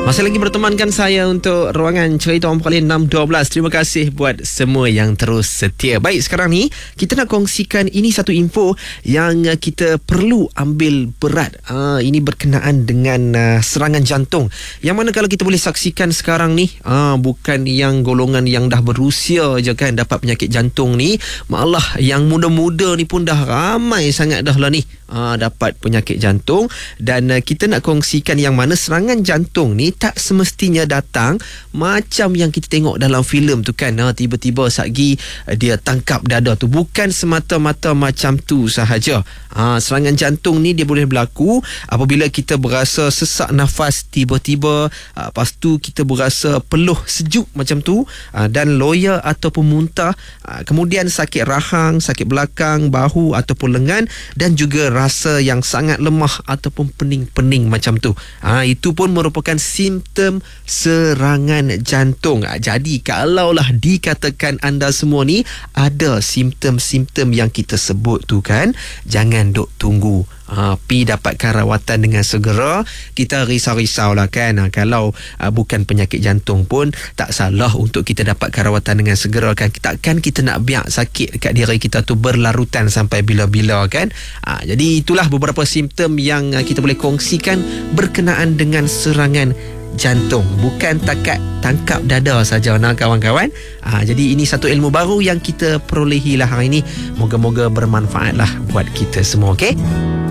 Masih lagi bertemankan saya untuk ruangan cerita orang Perlis 612. Terima kasih buat semua yang terus setia. Baik, sekarang ni kita nak kongsikan ini satu info yang kita perlu ambil berat. Ini berkenaan dengan serangan jantung. Yang mana kalau kita boleh saksikan sekarang ni, bukan yang golongan yang dah berusia je kan dapat penyakit jantung ni, malah yang muda-muda ni pun dah ramai sangat dah lah ni dapat penyakit jantung. Dan kita nak kongsikan yang mana serangan jantung ni tak semestinya datang macam yang kita tengok dalam filem tu kan, tiba-tiba satgi dia tangkap dada tu. Bukan semata-mata macam tu sahaja. Serangan jantung ni dia boleh berlaku apabila kita berasa sesak nafas tiba-tiba, lepas tu kita berasa peluh sejuk macam tu, dan loya ataupun muntah, kemudian sakit rahang, sakit belakang, bahu ataupun lengan, dan juga rasa yang sangat lemah ataupun pening-pening macam tu. Itu pun merupakan simptom serangan jantung. Jadi kalaulah dikatakan anda semua ni ada simptom-simptom yang kita sebut tu kan, jangan duk tunggu. Pi dapatkan rawatan dengan segera. Kita risau-risau lah kan, kalau bukan penyakit jantung pun tak salah untuk kita dapatkan rawatan dengan segera kan. Takkan kita nak biar sakit dekat diri kita tu berlarutan sampai bila-bila kan. Jadi itulah beberapa simptom yang kita boleh kongsikan berkenaan dengan serangan jantung. Bukan takat tangkap dada saja kawan-kawan. Jadi ini satu ilmu baru yang kita perolehi lah hari ini. Moga-moga bermanfaat lah buat kita semua, okey?